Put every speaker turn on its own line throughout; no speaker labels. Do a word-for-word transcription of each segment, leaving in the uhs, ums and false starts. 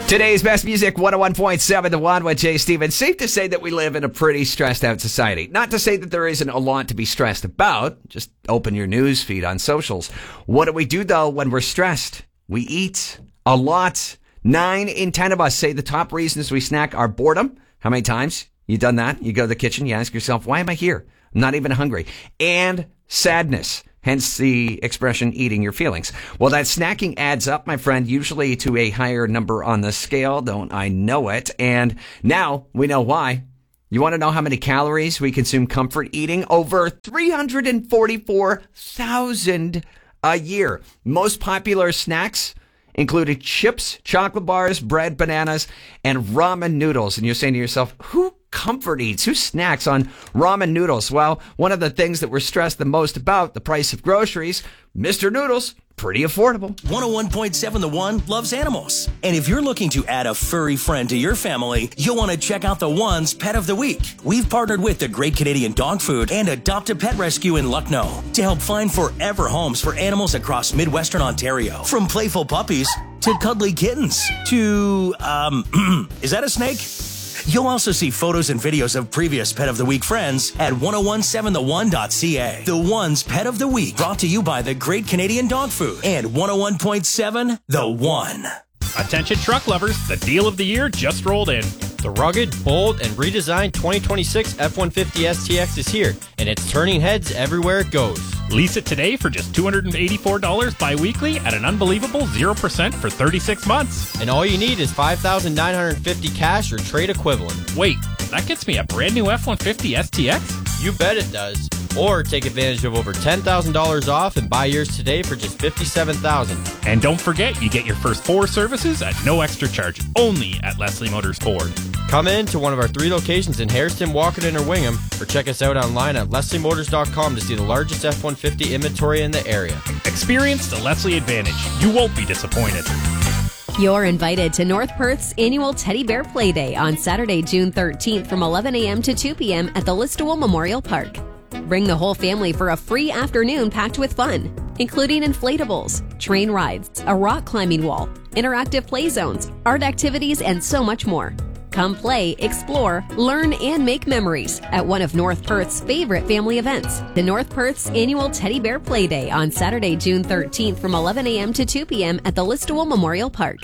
Today's best music, one oh one point seven The One with Jay Stevens. Safe to say that we live in a pretty stressed out society. Not to say that there isn't a lot to be stressed about. Just open your news feed on socials. What do we do, though, when we're stressed? We eat a lot. Nine in ten of us say the top reasons we snack are boredom. How many times you done that? You go to the kitchen, you ask yourself, why am I here? I'm not even hungry. And sadness. Hence the expression, eating your feelings. Well, that snacking adds up, my friend, usually to a higher number on the scale. Don't I know it? And now we know why. You want to know how many calories we consume comfort eating? Over three hundred forty-four thousand a year. Most popular snacks included chips, chocolate bars, bread, bananas, and ramen noodles. And you're saying to yourself, who comfort eats? Who snacks on ramen noodles? Well, one of the things that we're stressed the most about, the price of groceries, Mister Noodles, pretty affordable.
one oh one point seven The One loves animals. And if you're looking to add a furry friend to your family, you'll want to check out The One's Pet of the Week. We've partnered with the Great Canadian Dog Food and Adopt a Pet Rescue in Lucknow to help find forever homes for animals across Midwestern Ontario. From playful puppies to cuddly kittens to, um, is that a snake? You'll also see photos and videos of previous Pet of the Week friends at ten seventeen the one dot c a. The One's Pet of the Week, brought to you by the Great Canadian Dog Food and one oh one point seven The One.
Attention truck lovers, the deal of the year just rolled in.
The rugged, bold, and redesigned twenty twenty-six F one fifty S T X is here, and it's turning heads everywhere it goes.
Lease it today for just two hundred eighty-four dollars bi-weekly at an unbelievable zero percent for thirty-six months.
And all you need is five thousand nine hundred fifty dollars cash or trade equivalent.
Wait, that gets me a brand new F one fifty S T X?
You bet it does. Or take advantage of over ten thousand dollars off and buy yours today for just fifty-seven thousand dollars.
And don't forget, you get your first four services at no extra charge, only at Leslie Motors Ford.
Come in to one of our three locations in Hairston, Walkerton, or Wingham, or check us out online at leslie motors dot com to see the largest F one fifty inventory in the area.
Experience the Leslie advantage. You won't be disappointed.
You're invited to North Perth's annual Teddy Bear Play Day on Saturday, June thirteenth from eleven a.m. to two p.m. at the Listowel Memorial Park. Bring the whole family for a free afternoon packed with fun, including inflatables, train rides, a rock climbing wall, interactive play zones, art activities, and so much more. Come play, explore, learn, and make memories at one of North Perth's favorite family events, the North Perth's annual Teddy Bear Play Day on Saturday, June thirteenth from eleven a.m. to two p.m. at the Listowel Memorial Park.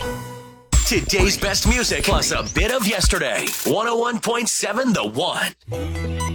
Today's best music plus a bit of yesterday. one oh one point seven The One.